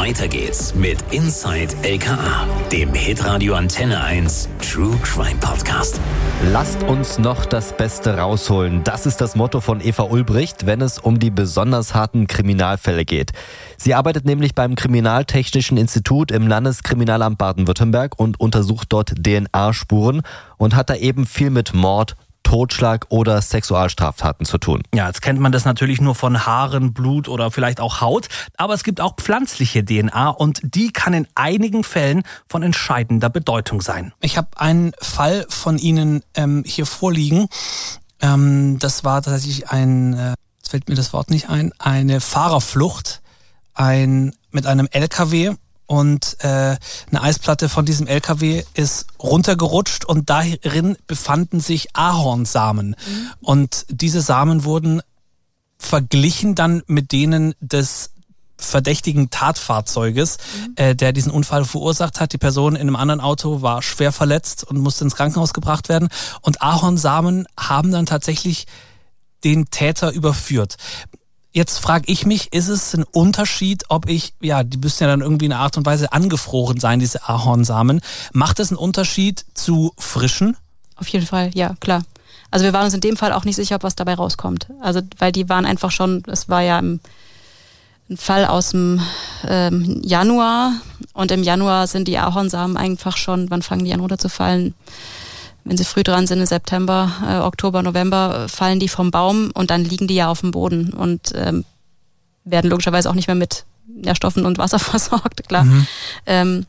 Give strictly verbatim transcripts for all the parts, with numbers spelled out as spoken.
Weiter geht's mit Inside L K A, dem Hitradio Antenne eins True Crime Podcast. Lasst uns noch das Beste rausholen. Das ist das Motto von Eva Ulbricht, wenn es um die besonders harten Kriminalfälle geht. Sie arbeitet nämlich beim Kriminaltechnischen Institut im Landeskriminalamt Baden-Württemberg und untersucht dort D N A-Spuren und hat da eben viel mit Mord, Totschlag oder Sexualstraftaten zu tun. Ja, jetzt kennt man das natürlich nur von Haaren, Blut oder vielleicht auch Haut, aber es gibt auch pflanzliche D N A und die kann in einigen Fällen von entscheidender Bedeutung sein. Ich habe einen Fall von Ihnen ähm, hier vorliegen. Ähm, das war tatsächlich ein, äh, jetzt fällt mir das Wort nicht ein, eine Fahrerflucht ein, mit einem L K W. Und äh, eine Eisplatte von diesem L K W ist runtergerutscht und darin befanden sich Ahornsamen. Mhm. Und diese Samen wurden verglichen dann mit denen des verdächtigen Tatfahrzeuges, mhm. äh, der diesen Unfall verursacht hat. Die Person in einem anderen Auto war schwer verletzt und musste ins Krankenhaus gebracht werden. Und Ahornsamen haben dann tatsächlich den Täter überführt. Jetzt frage ich mich, ist es ein Unterschied, ob ich, ja, die müssen ja dann irgendwie in einer Art und Weise angefroren sein, diese Ahornsamen. Macht es einen Unterschied zu frischen? Auf jeden Fall, ja, klar. Also wir waren uns in dem Fall auch nicht sicher, ob was dabei rauskommt. Also weil die waren einfach schon, es war ja ein Fall aus dem ähm, Januar und im Januar sind die Ahornsamen einfach schon, wann fangen die an runterzufallen? Wenn sie früh dran sind, im September, äh, Oktober, November, fallen die vom Baum und dann liegen die ja auf dem Boden und ähm, werden logischerweise auch nicht mehr mit Nährstoffen und Wasser versorgt, klar. Mhm. Ähm,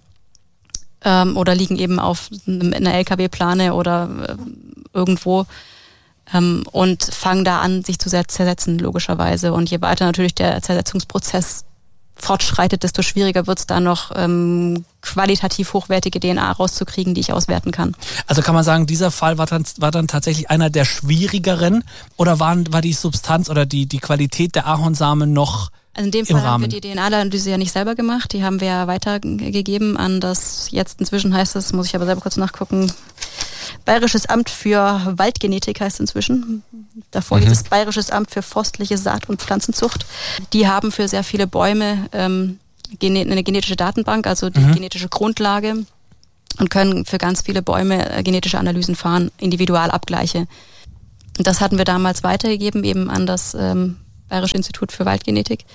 ähm, oder liegen eben auf einer L K W-Plane oder äh, irgendwo ähm, und fangen da an, sich zu zersetzen, logischerweise. Und je weiter natürlich der Zersetzungsprozess fortschreitet, desto schwieriger wird es da noch ähm, qualitativ hochwertige D N A rauszukriegen, die ich auswerten kann. Also kann man sagen, dieser Fall war dann, war dann tatsächlich einer der schwierigeren oder waren, war die Substanz oder die, die Qualität der Ahornsamen noch Also in dem Fall haben wir die D N A-Analyse ja nicht selber gemacht, die haben wir ja weitergegeben an das, jetzt inzwischen heißt es, muss ich aber selber kurz nachgucken, Bayerisches Amt für Waldgenetik heißt inzwischen. Davor mhm. hieß es Bayerisches Amt für forstliche Saat- und Pflanzenzucht. Die haben für sehr viele Bäume ähm, eine genetische Datenbank, also die mhm. genetische Grundlage und können für ganz viele Bäume äh, genetische Analysen fahren, Individualabgleiche. Und das hatten wir damals weitergegeben eben an das ähm, Bayerische Institut für Waldgenetik,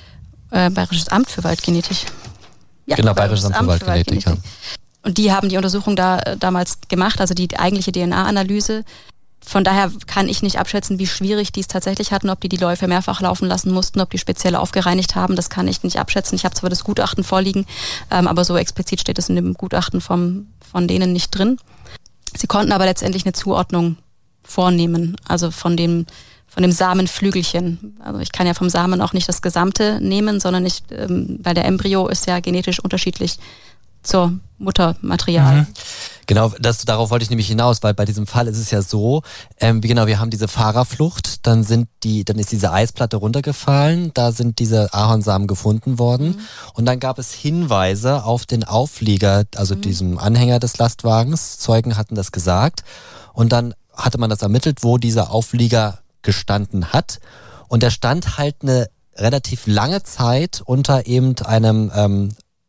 äh, Bayerisches Amt für Waldgenetik. Ja, genau, Bayerisches Amt für Waldgenetik. Für Waldgenetik. Ja. Und die haben die Untersuchung da äh, damals gemacht, also die eigentliche D N A-Analyse. Von daher kann ich nicht abschätzen, wie schwierig die es tatsächlich hatten, ob die die Läufe mehrfach laufen lassen mussten, ob die speziell aufgereinigt haben. Das kann ich nicht abschätzen. Ich habe zwar das Gutachten vorliegen, ähm, aber so explizit steht es in dem Gutachten vom, von denen nicht drin. Sie konnten aber letztendlich eine Zuordnung vornehmen, also von dem von dem Samenflügelchen. Also ich kann ja vom Samen auch nicht das Gesamte nehmen, sondern ich, ähm, weil der Embryo ist ja genetisch unterschiedlich zur Muttermaterial. Mhm. Genau, das, darauf wollte ich nämlich hinaus, weil bei diesem Fall ist es ja so, ähm, wie genau, wir haben diese Fahrerflucht, dann sind die, dann ist diese Eisplatte runtergefallen, da sind diese Ahornsamen gefunden worden mhm. und dann gab es Hinweise auf den Auflieger, also mhm. diesem Anhänger des Lastwagens, Zeugen hatten das gesagt und dann hatte man das ermittelt, wo dieser Auflieger gestanden hat und der stand halt eine relativ lange Zeit unter eben einem ähm,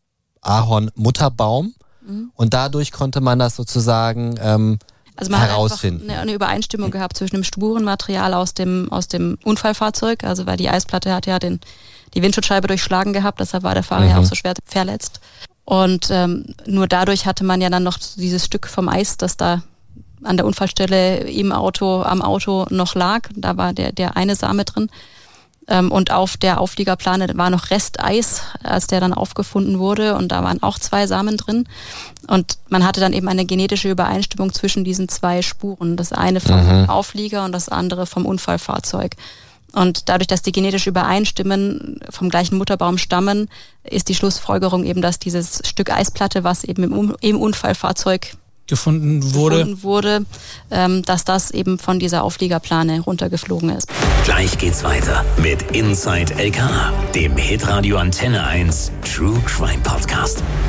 Ahornmutterbaum mhm. und dadurch konnte man das sozusagen ähm, also man herausfinden. hat einfach eine, eine Übereinstimmung gehabt zwischen dem Spurenmaterial aus dem aus dem Unfallfahrzeug, also weil die Eisplatte hat ja den die Windschutzscheibe durchschlagen gehabt, deshalb war der Fahrer mhm. ja auch so schwer verletzt und ähm, nur dadurch hatte man ja dann noch dieses Stück vom Eis, das da an der Unfallstelle im Auto, am Auto noch lag. Da war der, der eine Same drin. Ähm, und auf der Aufliegerplane war noch Resteis, als der dann aufgefunden wurde. Und da waren auch zwei Samen drin. Und man hatte dann eben eine genetische Übereinstimmung zwischen diesen zwei Spuren. Das eine vom mhm. Auflieger und das andere vom Unfallfahrzeug. Und dadurch, dass die genetisch übereinstimmen, vom gleichen Mutterbaum stammen, ist die Schlussfolgerung eben, dass dieses Stück Eisplatte, was eben im, im Unfallfahrzeug gefunden wurde, gefunden wurde ähm, dass das eben von dieser Aufliegerplane runtergeflogen ist. Gleich geht's weiter mit Inside L K A, dem Hitradio Antenne eins True Crime Podcast.